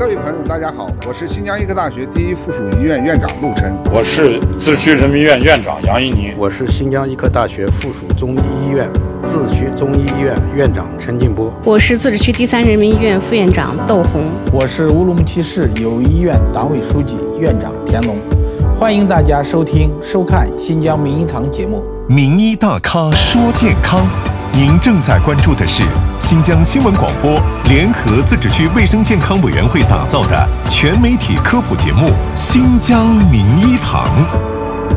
各位朋友，大家好，我是新疆医科大学第一附属医院院长陆琛。 我是自区人民医院院长杨一宁。 我是新疆医科大学附属中医医院自区中医医院院长陈进波。 我是自治区第3人民医院副院长窦红。 我是乌鲁木齐市友谊医院党委书记院长田龙。欢迎大家收听收看新疆名医堂节目。 名医大咖说健康，您正在关注的是新疆新闻广播联合自治区卫生健康委员会打造的全媒体科普节目《新疆名医堂》。